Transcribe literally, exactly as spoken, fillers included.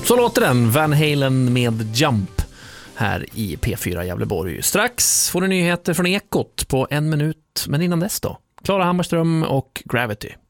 Så låter den, Van Halen med Jump här i P fyra Gävleborg. Strax får du nyheter från Ekot på en minut, men innan dess då, Klara Hammarström och Gravity.